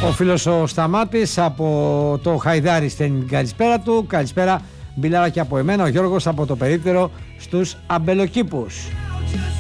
Ο φίλος ο Σταμάτης από το Χαϊδάρι στέλνει την καλησπέρα του. Καλησπέρα, μπιλάρα, και από εμένα ο Γιώργος από το περίπτερο στους Αμπελοκήπους.